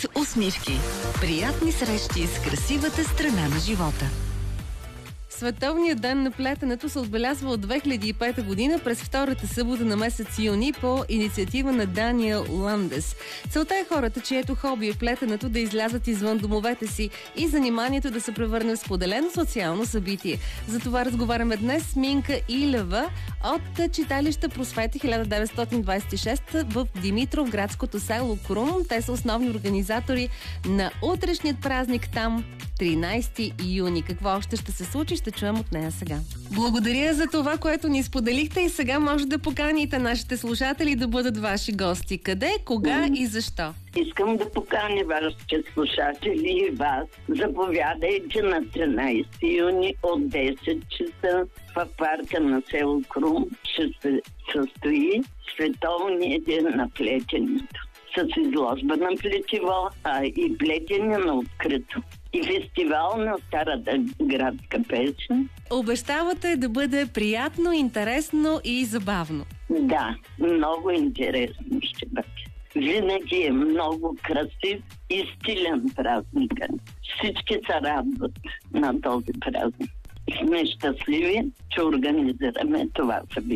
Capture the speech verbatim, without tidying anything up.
От усмивки. Приятни срещи с красивата страна на живота. Световният ден на плетенето се отбелязва от две хиляди и пета година през втората събота на месец юни по инициатива на Даниел Ландес. Целта е хората, чието хоби е плетенето, да излязат извън домовете си и заниманието да се превърне в споделено социално събитие. За това разговаряме днес с Минка Илева от читалище Просвети хиляда деветстотин двадесет и шеста в Димитров, градското село Крум. Те са основни организатори на утрешният празник там, тринадесети юни. Какво още ще се случи, ще чуем от нея сега. Благодаря за това, което ни споделихте, и сега може да поканите нашите слушатели да бъдат ваши гости. Къде, кога mm. и защо? Искам да поканя вашите слушатели и вас. Заповядайте на тринадесети юни от десет часа в парка на село Крум. Ще се състои Световният ден на плетенето с изложба на плетиво, а и плетене на открито. И фестивал на старата градска песен. Обещавате да бъде приятно, интересно и забавно. Да, много интересно ще бъде. Винаги е много красив и стилен празник. Всички се радват на този празник. Сме щастливи, че организираме това събитие.